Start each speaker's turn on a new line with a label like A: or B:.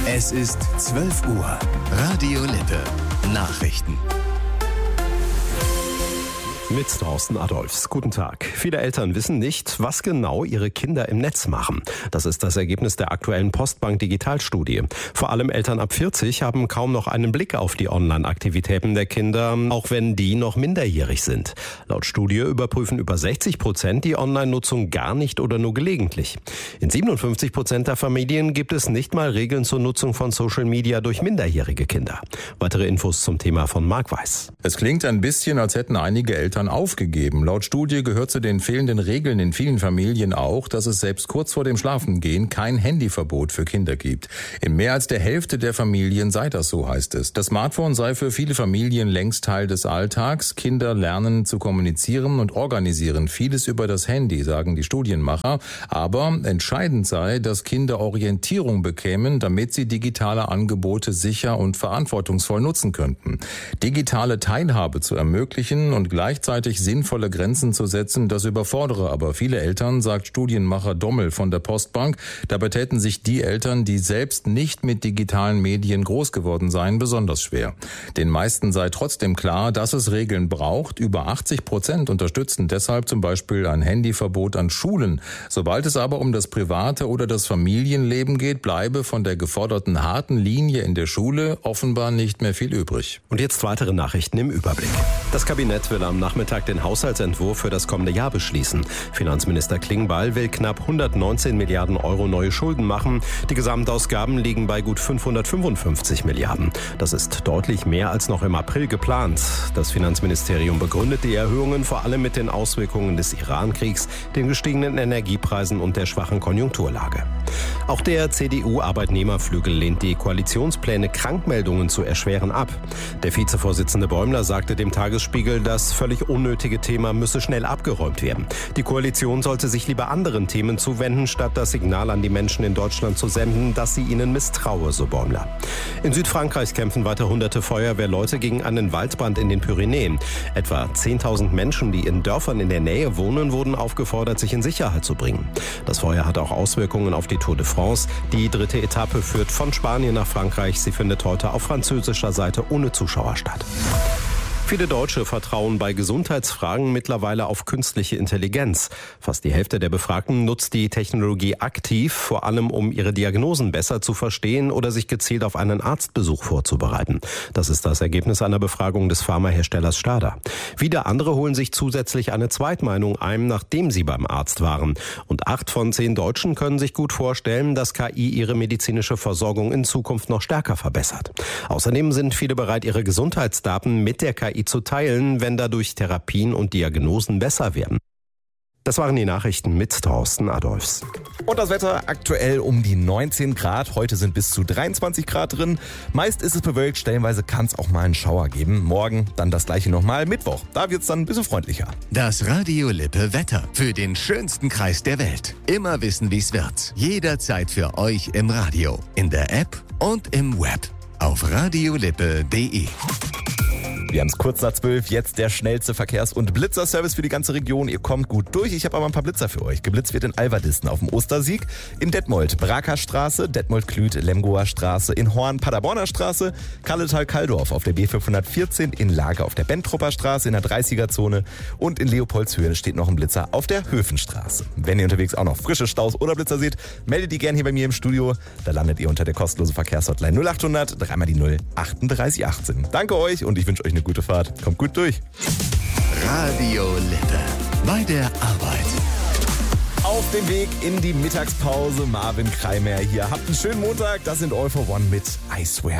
A: Es ist 12 Uhr. Radio Lippe. Nachrichten.
B: Mit Thorsten Adolphs. Guten Tag. Viele Eltern wissen nicht, was genau ihre Kinder im Netz machen. Das ist das Ergebnis der aktuellen Postbank Digitalstudie. Vor allem Eltern ab 40 haben kaum noch einen Blick auf die Online-Aktivitäten der Kinder, auch wenn die noch minderjährig sind. Laut Studie überprüfen über 60% die Online-Nutzung gar nicht oder nur gelegentlich. In 57% der Familien gibt es nicht mal Regeln zur Nutzung von Social Media durch minderjährige Kinder. Weitere Infos zum Thema von Marc Weiß.
C: Es klingt ein bisschen, als hätten einige Eltern aufgegeben. Laut Studie gehört zu den fehlenden Regeln in vielen Familien auch, dass es selbst kurz vor dem Schlafengehen kein Handyverbot für Kinder gibt. In mehr als der Hälfte der Familien sei das so, heißt es. Das Smartphone sei für viele Familien längst Teil des Alltags. Kinder lernen zu kommunizieren und organisieren vieles über das Handy, sagen die Studienmacher. Aber entscheidend sei, dass Kinder Orientierung bekämen, damit sie digitale Angebote sicher und verantwortungsvoll nutzen könnten. Digitale Teilhabe zu ermöglichen und gleichzeitig sinnvolle Grenzen zu setzen, das überfordere aber viele Eltern, sagt Studienmacher Dommel von der Postbank. Dabei täten sich die Eltern, die selbst nicht mit digitalen Medien groß geworden seien, besonders schwer. Den meisten sei trotzdem klar, dass es Regeln braucht. Über 80% unterstützen deshalb zum Beispiel ein Handyverbot an Schulen. Sobald es aber um das private oder das Familienleben geht, bleibe von der geforderten harten Linie in der Schule offenbar nicht mehr viel übrig.
B: Und jetzt weitere Nachrichten im Überblick. Das Kabinett will am Nachmittag den Haushaltsentwurf für das kommende Jahr beschließen. Finanzminister Klingbeil will knapp 119 Milliarden Euro neue Schulden machen. Die Gesamtausgaben liegen bei gut 555 Milliarden. Das ist deutlich mehr als noch im April geplant. Das Finanzministerium begründet die Erhöhungen vor allem mit den Auswirkungen des Iran-Kriegs, den gestiegenen Energiepreisen und der schwachen Konjunkturlage. Auch der CDU-Arbeitnehmerflügel lehnt die Koalitionspläne, Krankmeldungen zu erschweren, ab. Der Vizevorsitzende Bäumler sagte dem Tagesspiegel, das völlig unnötige Thema müsse schnell abgeräumt werden. Die Koalition sollte sich lieber anderen Themen zuwenden, statt das Signal an die Menschen in Deutschland zu senden, dass sie ihnen misstraue, so Bäumler. In Südfrankreich kämpfen weiter hunderte Feuerwehrleute gegen einen Waldbrand in den Pyrenäen. Etwa 10.000 Menschen, die in Dörfern in der Nähe wohnen, wurden aufgefordert, sich in Sicherheit zu bringen. Das Feuer hat auch Auswirkungen auf die Tour de France. Die dritte Etappe führt von Spanien nach Frankreich. Sie findet heute auf französischer Seite ohne Zuschauer statt. Viele Deutsche vertrauen bei Gesundheitsfragen mittlerweile auf künstliche Intelligenz. Fast die Hälfte der Befragten nutzt die Technologie aktiv, vor allem um ihre Diagnosen besser zu verstehen oder sich gezielt auf einen Arztbesuch vorzubereiten. Das ist das Ergebnis einer Befragung des Pharmaherstellers Stada. Wieder andere holen sich zusätzlich eine Zweitmeinung ein, nachdem sie beim Arzt waren. Und 8 von 10 Deutschen können sich gut vorstellen, dass KI ihre medizinische Versorgung in Zukunft noch stärker verbessert. Außerdem sind viele bereit, ihre Gesundheitsdaten mit der KI zu teilen, wenn dadurch Therapien und Diagnosen besser werden. Das waren die Nachrichten mit Thorsten Adolphs.
D: Und das Wetter aktuell um die 19 Grad. Heute sind bis zu 23 Grad drin. Meist ist es bewölkt, stellenweise kann es auch mal einen Schauer geben. Morgen dann das gleiche nochmal, Mittwoch. Da wird es dann ein bisschen freundlicher.
A: Das Radio Lippe Wetter für den schönsten Kreis der Welt. Immer wissen, wie es wird. Jederzeit für euch im Radio, in der App und im Web. Auf radiolippe.de.
D: Wir haben es kurz nach 12, jetzt der schnellste Verkehrs- und Blitzerservice für die ganze Region. Ihr kommt gut durch. Ich habe aber ein paar Blitzer für euch. Geblitzt wird in Alverdisten auf dem Ostersieg, in Detmold Braker Straße, Detmold-Klüt Lemgoer Straße, in Horn Paderborner Straße, Kalletal-Kalldorf auf der B514, in Lager auf der Bentrupper Straße in der 30er-Zone und in Leopoldshöhe steht noch ein Blitzer auf der Höfenstraße. Wenn ihr unterwegs auch noch frische Staus oder Blitzer seht, meldet die gerne hier bei mir im Studio. Da landet ihr unter der kostenlosen Verkehrshotline 0800 3 die 0 38 18. Danke euch und ich wünsche euch eine gute Fahrt. Kommt gut durch.
A: Radio Lippe. Bei der Arbeit.
D: Auf dem Weg in die Mittagspause. Marvin Kreimer hier. Habt einen schönen Montag. Das sind All for One mit I Swear.